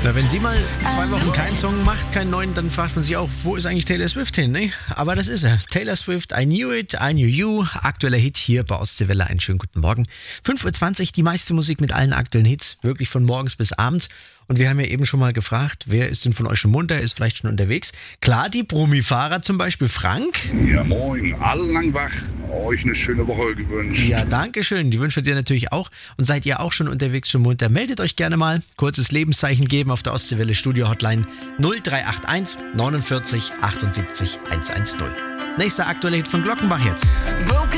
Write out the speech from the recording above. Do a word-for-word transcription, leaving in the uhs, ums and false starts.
Oder wenn sie mal zwei Wochen keinen Song macht, keinen neuen, dann fragt man sich auch, wo ist eigentlich Taylor Swift hin, ne? Aber das ist er. Taylor Swift, I Knew It, I Knew You. Aktueller Hit hier bei Ostseewelle. Einen schönen guten Morgen. fünf Uhr zwanzig, die meiste Musik mit allen aktuellen Hits. Wirklich von morgens bis abends. Und wir haben ja eben schon mal gefragt, wer ist denn von euch schon munter, ist vielleicht schon unterwegs? Klar, die Brummi-Fahrer, zum Beispiel Frank. Ja, moin, alle lang wach. Euch eine schöne Woche gewünscht. Ja, danke schön. Die wünschen wir dir natürlich auch. Und seid ihr auch schon unterwegs, schon munter? Meldet euch gerne mal. Kurzes Lebenszeichen geben auf der Ostseewelle Studio Hotline null drei acht eins neunundvierzig achtundsiebzig hundertzehn. Nächster aktueller Hit von Glockenbach jetzt.